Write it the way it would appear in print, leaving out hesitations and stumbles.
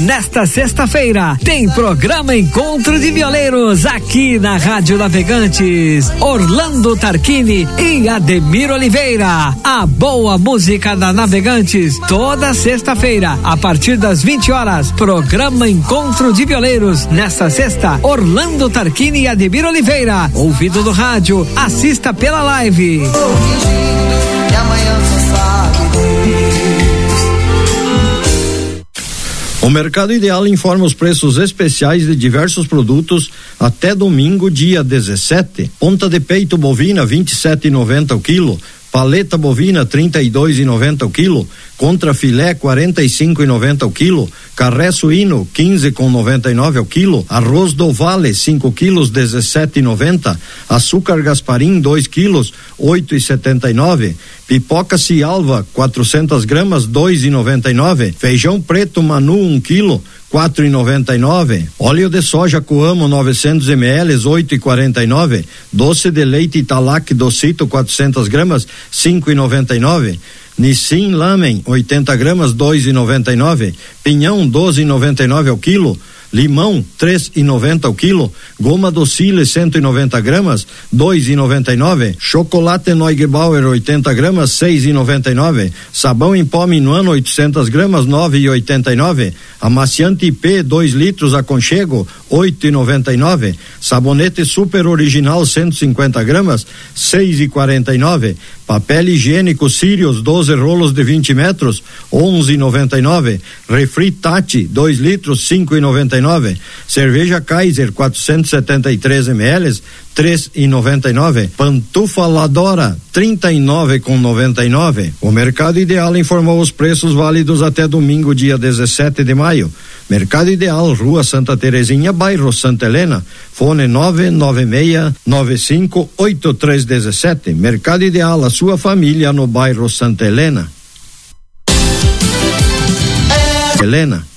Nesta sexta-feira tem programa Encontro de Violeiros aqui na Rádio Navegantes. Orlando Tarquini e Ademir Oliveira. A boa música da Navegantes toda sexta-feira a partir das 20 horas. Programa Encontro de Violeiros. Nesta sexta, Orlando Tarquini e Ademir Oliveira. Ouvido no rádio, assista pela live. Que amanhã só sabe O Mercado Ideal informa os preços especiais de diversos produtos até domingo, dia 17. Ponta de peito bovina 27,90 o quilo. Paleta bovina 32,90 o quilo, contra filé 45,90 o quilo, carré suíno 15,99 o quilo, arroz do Vale 5 quilos 17,90, açúcar Gasparim 2 quilos 8,79, pipoca Cialva 400 gramas 2,99, feijão preto Manu 1 quilo 4,99, óleo de soja Coamo 900 ml 8,49, doce de leite Italac Docito 400 gramas 5,99, Nissin Lamen 80 gramas 2,99, pinhão 12,99 ao quilo, limão 3,90 ao quilo, goma docile 190 gramas 2,99, chocolate Neugebauer 80 gramas 6,99, sabão em pó Minuano 800 gramas 9,89, amaciante IP 2 litros Aconchego 8,99, sabonete super original 150 gramas 6,49, papel higiênico Sirius 12 rolos de 20 metros 11,99, refri Tati 2 litros 5,99, cerveja Kaiser 473 ml 3,99, pantufa Ladora 39,99. O Mercado Ideal informou os preços válidos até domingo, dia 17 de maio. Mercado Ideal, Rua Santa Terezinha, bairro Santa Helena, fone 996958317. Mercado Ideal, a sua família no bairro Santa Helena. Helena.